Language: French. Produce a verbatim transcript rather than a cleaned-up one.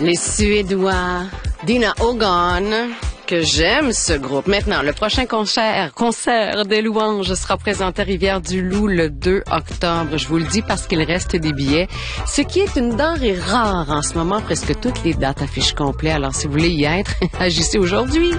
Les Suédois, Dina Hogan, que j'aime ce groupe. Maintenant, le prochain concert, concert des louanges sera présenté à Rivière-du-Loup le deux octobre. Je vous le dis parce qu'il reste des billets, ce qui est une denrée rare en ce moment. Presque toutes les dates affichent complet. Alors, si vous voulez y être, agissez aujourd'hui.